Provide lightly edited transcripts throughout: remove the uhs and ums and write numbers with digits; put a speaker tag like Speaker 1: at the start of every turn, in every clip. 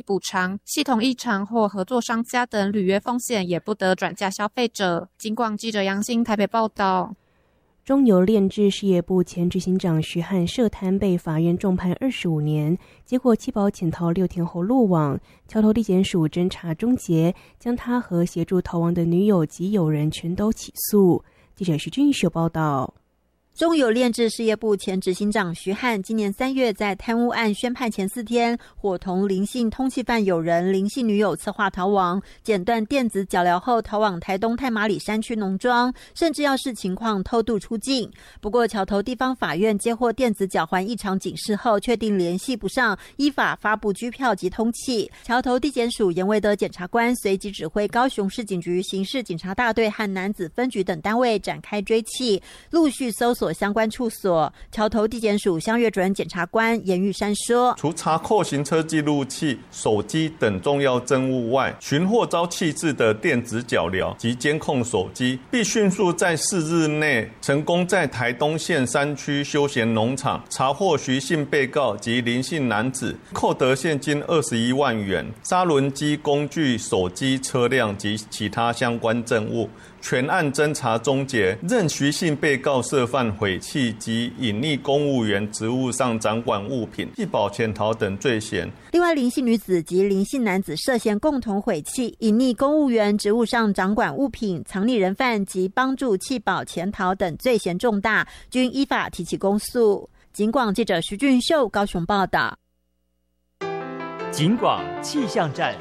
Speaker 1: 补偿，系统异常或合作商家等履约风险也不得转嫁消费者。警广记者杨欣台北报道。
Speaker 2: 中油炼制事业部前执行长徐汉涉贪被法院重判25年，结果弃保潜逃6天后落网。桥头地检署侦查终结，将他和协助逃亡的女友及友人全都起诉。记者徐俊秀报道。
Speaker 3: 中油炼制事业部前执行长徐汉今年3月在贪污案宣判前4天，伙同林姓通缉犯友人、林姓女友策划逃亡，剪断电子脚镣后逃往台东太麻里山区农庄，甚至要视情况偷渡出境。不过桥头地方法院接获电子脚环异常警示后，确定联系不上，依法发布拘票及通缉。桥头地检署严维德检察官随即指挥高雄市警局刑事警察大队和男子分局等单位展开追缉，陆续搜索相关处所。桥头地检署乡岳主任检察官严玉山说，
Speaker 4: 除查扣行车记录器、手机等重要证物外，寻获遭弃置的电子脚镣及监控手机，必迅速在4日内成功在台东县山区休闲农场查获徐姓被告及林姓男子，扣得现金21万元、砂轮机工具、手机、车辆及其他相关证物。全案侦查终结，认徐姓被告涉犯毁弃及隐匿公务员职务上掌管物品、弃保潜逃等罪嫌。
Speaker 3: 另外，林姓女子及林姓男子涉嫌共同毁弃、隐匿公务员职务上掌管物品、藏匿人犯及帮助弃保潜逃等罪嫌重大，均依法提起公诉。警广记者徐俊秀高雄报道。
Speaker 5: 警广气象站。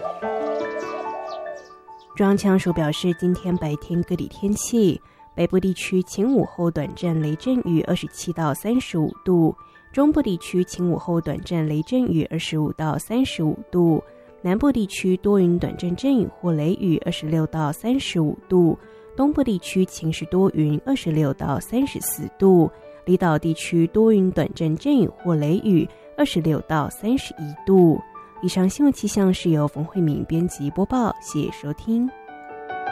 Speaker 2: 中央气象署表示，今天白天各地天气：北部地区晴午后短暂雷阵雨27到35度，中部地区晴午后短暂雷阵雨25到35度，南部地区多云短暂阵雨或雷雨26到35度，东部地区晴时多云26到34度，离岛地区多云短暂阵雨或雷雨26到31度。以上新闻气象是由冯慧敏编辑播报，谢谢收听。